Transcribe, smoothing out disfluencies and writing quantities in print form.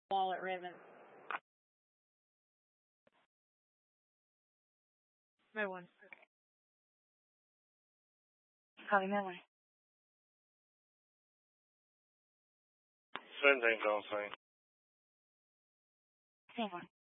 Wallet ribbon. Midway. Copy, Midway. Same thing, don't say. Same one.